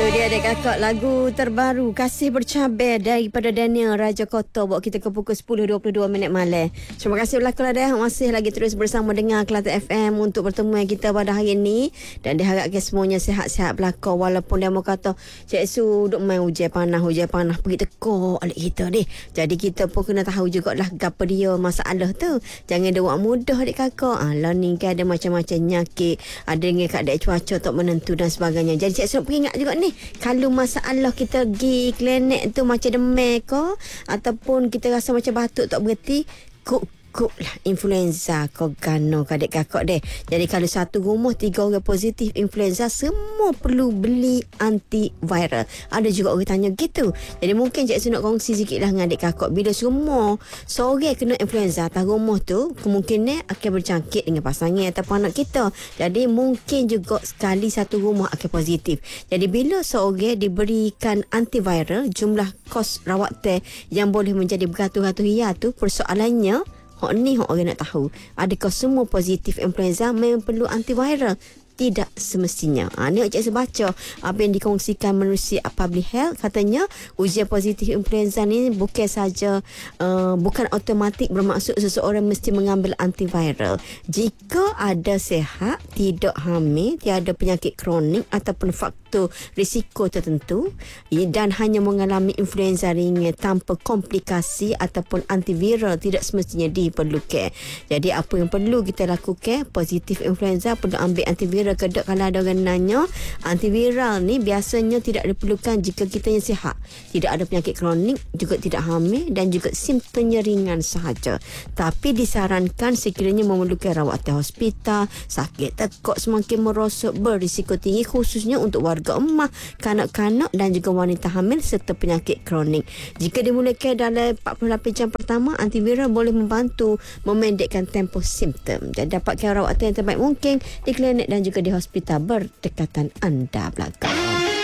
dia adik kakak, lagu terbaru Kasih Bercabar daripada Daniel Raja Kota buat kita ke pukul 10.22 malam. Terima kasih berlaku dah masih lagi terus bersama dengan Kelate FM untuk pertemuan kita pada hari ini, dan diharapkan semuanya sihat-sihat belaka walaupun dia mau kata Cik Su duk main hujan panas pergi tekuk alik kita deh. Jadi kita pun kena tahu jugalah gapo dia masalah tu. Jangan dia buat mudah adik kakak. Lah ni kan ada macam-macam nyakit, ada dengan keadaan cuaca tak menentu dan sebagainya. Jadi Cik Su peringat juga ni, kalau masalah kita pergi klinik tu macam demam ke ataupun kita rasa macam batuk tak berhenti, kuk lah influenza kau gano adik kakak deh. Jadi kalau satu rumah 3 orang positif influenza, semua perlu beli antiviral. Ada juga orang tanya gitu. Jadi mungkin Cik Su nak kongsi sikit lah dengan adik kakak, bila semua seorang kena influenza atas rumah tu, kemungkinan akan berjangkit dengan pasangan ataupun anak kita. Jadi mungkin juga sekali satu rumah akan positif. Jadi bila seorang diberikan antiviral, jumlah kos rawatan yang boleh menjadi beratus-ratus riyal tu, persoalannya hak orang nak tahu, adakah semua positif influenza memang perlu antiviral? Tidak semestinya. Ni Cik Su baca apa yang dikongsikan menerusi Public Health. Katanya ujian positif influenza ni bukan saja bukan automatik bermaksud seseorang mesti mengambil antiviral. Jika ada sihat, tidak hamil, tiada penyakit kronik ataupun faktor risiko tertentu dan hanya mengalami influenza ringan tanpa komplikasi ataupun antiviral, tidak semestinya diperlukan. Jadi apa yang perlu kita lakukan, positif influenza perlu ambil antiviral. Kedok kalau ada orang nanya, antiviral ni biasanya tidak diperlukan jika kita yang sihat, tidak ada penyakit kronik, juga tidak hamil dan juga simptomnya ringan sahaja. Tapi disarankan sekiranya memerlukan rawatan hospital, sakit tekuk semakin merosot, berisiko tinggi khususnya untuk warga emah, kanak-kanak dan juga wanita hamil serta penyakit kronik. Jika dimulakan dalam 48 jam pertama, antiviral boleh membantu memendekkan tempoh simptom. Jadi dapatkan rawatan yang terbaik mungkin di klinik dan juga di hospital berdekatan anda belakang.